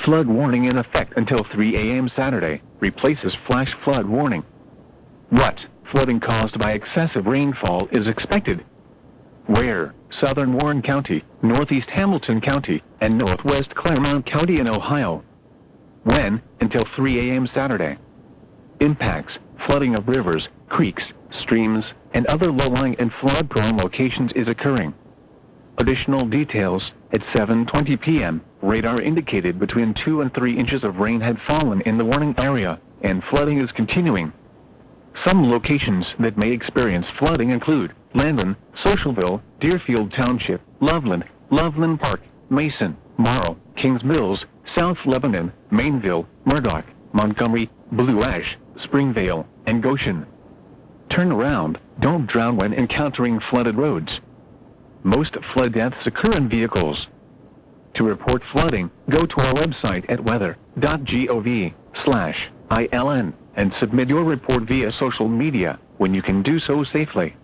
Flood warning in effect until 3 a.m. Saturday, replaces flash flood warning. What flooding caused by excessive rainfall is expected? Where? Southern Warren County, Northeast Hamilton County, and Northwest Claremont County in Ohio. When? Until 3 a.m. Saturday. Impacts: flooding of rivers, creeks, streams, and other low-lying and flood-prone locations is occurring. Additional details: at 7:20 p.m., radar indicated between 2 and 3 inches of rain had fallen in the warning area, and flooding is continuing. Some locations that may experience flooding include Landon, Socialville, Deerfield Township, Loveland, Loveland Park, Mason, Morrow, Kings Mills, South Lebanon, Mainville, Murdoch, Montgomery, Blue Ash, Springvale, and Goshen. Turn around, don't drown when encountering flooded roads. Most flood deaths occur in vehicles. To report flooding, go to our website at weather.gov/ILN and submit your report via social media when you can do so safely.